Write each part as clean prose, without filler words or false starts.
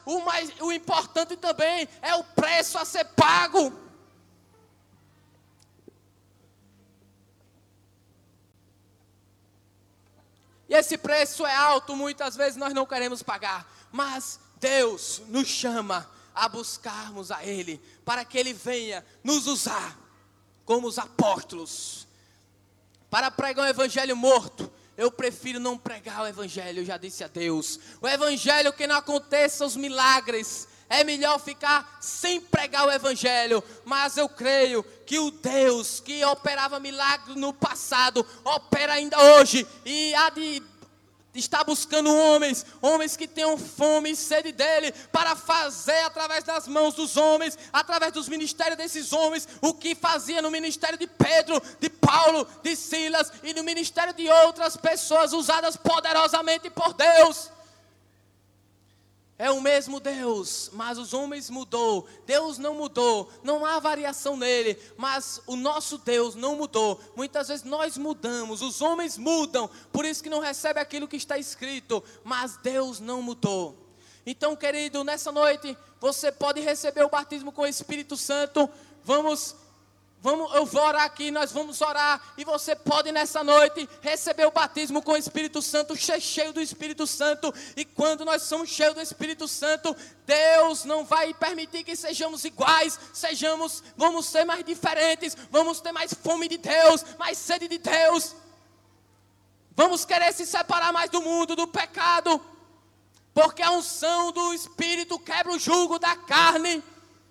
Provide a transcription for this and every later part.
o importante também é o preço a ser pago. E esse preço é alto, muitas vezes nós não queremos pagar. Mas Deus nos chama a buscarmos a Ele, para que Ele venha nos usar como os apóstolos. Para pregar um evangelho morto, eu prefiro não pregar o evangelho, eu já disse a Deus. O evangelho que não aconteça os milagres, é melhor ficar sem pregar o evangelho. Mas eu creio que o Deus que operava milagres no passado, opera ainda hoje. E há de estar buscando homens que tenham fome e sede dele, para fazer através das mãos dos homens, através dos ministérios desses homens, o que fazia no ministério de Pedro, de Paulo, de Silas e no ministério de outras pessoas usadas poderosamente por Deus. É o mesmo Deus, mas os homens mudou. Deus não mudou, não há variação nele, mas o nosso Deus não mudou. Muitas vezes nós mudamos, os homens mudam, por isso que não recebe aquilo que está escrito, mas Deus não mudou. Então, querido, nessa noite, você pode receber o batismo com o Espírito Santo. Eu vou orar aqui, nós vamos orar, e você pode nessa noite receber o batismo com o Espírito Santo, cheio do Espírito Santo. E quando nós somos cheios do Espírito Santo, Deus não vai permitir que sejamos iguais, vamos ser mais diferentes, vamos ter mais fome de Deus, mais sede de Deus. Vamos querer se separar mais do mundo, do pecado, porque a unção do Espírito quebra o jugo da carne.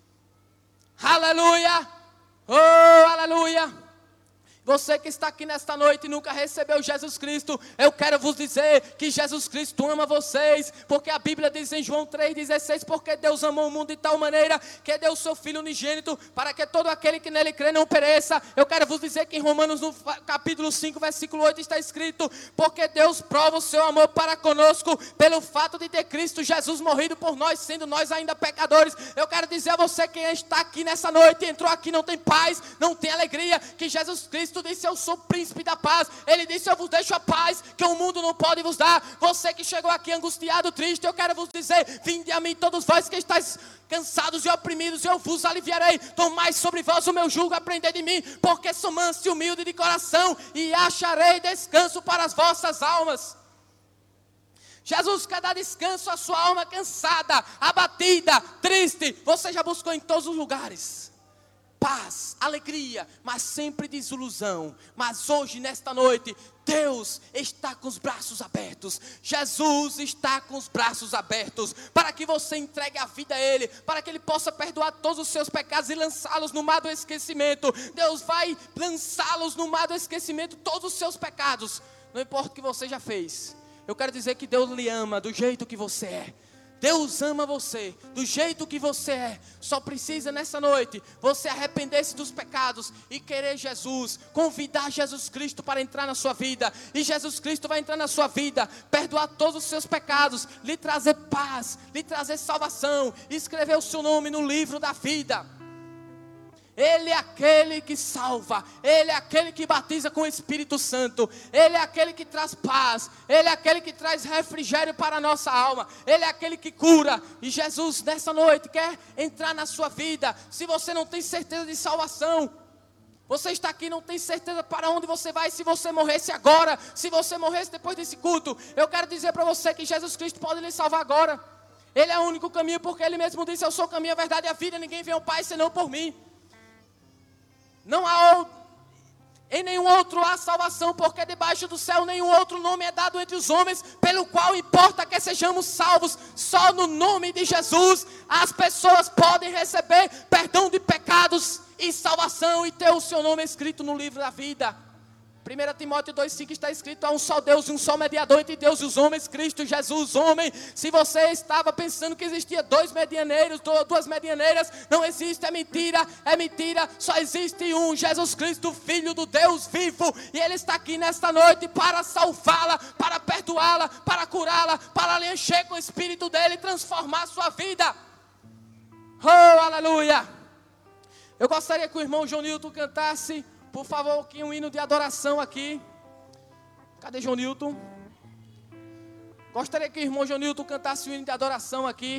Aleluia! Oh, aleluia! Você que está aqui nesta noite e nunca recebeu Jesus Cristo, eu quero vos dizer que Jesus Cristo ama vocês, porque a Bíblia diz em João 3,16, porque Deus amou o mundo de tal maneira que deu o seu Filho unigênito, para que todo aquele que nele crê não pereça. Eu quero vos dizer que em Romanos, no capítulo 5, versículo 8, está escrito, porque Deus prova o seu amor para conosco, pelo fato de ter Cristo Jesus morrido por nós, sendo nós ainda pecadores. Eu quero dizer a você que está aqui nessa noite, entrou aqui, não tem paz, não tem alegria, que Jesus Cristo disse, eu sou o príncipe da paz. Ele disse, eu vos deixo a paz que o mundo não pode vos dar. Você que chegou aqui angustiado, triste, eu quero vos dizer, vinde a mim todos vós que estáis cansados e oprimidos, eu vos aliviarei. Tomai sobre vós o meu jugo, aprendei de mim, porque sou manso e humilde de coração, e acharei descanso para as vossas almas. Jesus quer dar descanso à sua alma cansada, abatida, triste. Você já buscou em todos os lugares paz, alegria, mas sempre desilusão. Mas hoje, nesta noite, Deus está com os braços abertos. Jesus está com os braços abertos, para que você entregue a vida a Ele, para que Ele possa perdoar todos os seus pecados e lançá-los no mar do esquecimento. Deus vai lançá-los no mar do esquecimento, todos os seus pecados, não importa o que você já fez. Eu quero dizer que Deus lhe ama do jeito que você é. Deus ama você do jeito que você é. Só precisa nessa noite você arrepender-se dos pecados e querer Jesus, convidar Jesus Cristo para entrar na sua vida. E Jesus Cristo vai entrar na sua vida, perdoar todos os seus pecados, lhe trazer paz, lhe trazer salvação, escrever o seu nome no livro da vida. Ele é aquele que salva, Ele é aquele que batiza com o Espírito Santo, Ele é aquele que traz paz, Ele é aquele que traz refrigério para a nossa alma, Ele é aquele que cura. E Jesus nessa noite quer entrar na sua vida. Se você não tem certeza de salvação, você está aqui e não tem certeza para onde você vai, se você morresse agora, se você morresse depois desse culto, eu quero dizer para você que Jesus Cristo pode lhe salvar agora. Ele é o único caminho, porque Ele mesmo disse, eu sou o caminho, a verdade e a vida, ninguém vem ao Pai senão por mim. Não há em nenhum outro há salvação, porque debaixo do céu nenhum outro nome é dado entre os homens, pelo qual importa que sejamos salvos. Só no nome de Jesus as pessoas podem receber perdão de pecados e salvação e ter o seu nome escrito no livro da vida. 1 Timóteo 2,5 está escrito, há um só Deus e um só mediador entre Deus e os homens, Cristo Jesus, homem. Se você estava pensando que existia duas medianeiras, não existe, é mentira, só existe um, Jesus Cristo, Filho do Deus vivo, e Ele está aqui nesta noite para salvá-la, para perdoá-la, para curá-la, para lhe encher com o Espírito dEle e transformar a sua vida. Oh, aleluia! Eu gostaria que o irmão Jonilton cantasse, por favor, um hino de adoração aqui. Cadê Jonilton? Gostaria que o irmão Jonilton cantasse o hino de adoração aqui.